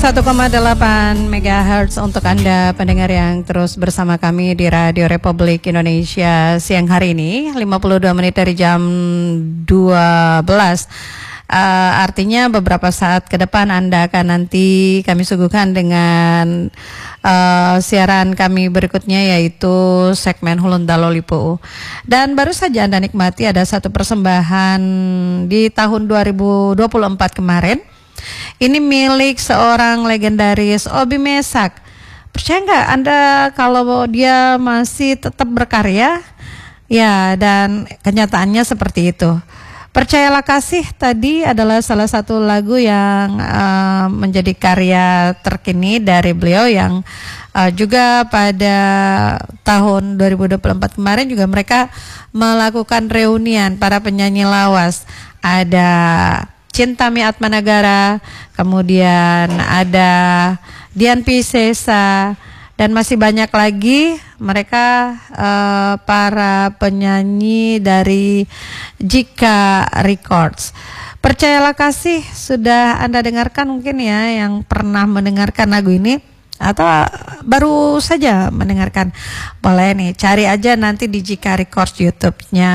1,8 MHz untuk Anda pendengar yang terus bersama kami di Radio Republik Indonesia siang hari ini 52 menit dari jam 12. Artinya beberapa saat ke depan Anda akan nanti kami suguhkan dengan siaran kami berikutnya, yaitu segmen Hulun Dalolipo. Dan baru saja Anda nikmati ada satu persembahan di tahun 2024 kemarin. Ini milik seorang legendaris Obi Mesak. Percaya nggak Anda kalau dia masih tetap berkarya? Ya, dan kenyataannya seperti itu. Percayalah Kasih tadi adalah salah satu lagu yang menjadi karya terkini dari beliau yang juga pada tahun 2024 kemarin juga mereka melakukan reunian para penyanyi lawas. Ada Cinta Mi Atmanagara, kemudian ada Dian Piscesa, dan masih banyak lagi mereka para penyanyi dari Jika Records. Percayalah Kasih sudah Anda dengarkan mungkin ya, yang pernah mendengarkan lagu ini atau baru saja mendengarkan, boleh nih cari aja nanti di Jika Records YouTube-nya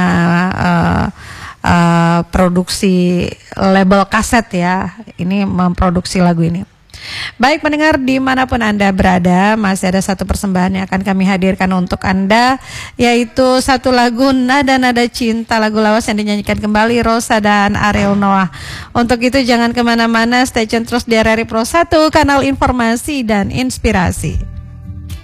produksi label kaset ya, ini memproduksi lagu ini. Baik pendengar dimanapun Anda berada, masih ada satu persembahan yang akan kami hadirkan untuk Anda, yaitu satu lagu Nada-Nada Cinta, lagu lawas yang dinyanyikan kembali Rosa dan Ariel Noah. Untuk itu jangan kemana-mana, stay tune terus di RRI Pro 1, kanal informasi dan inspirasi.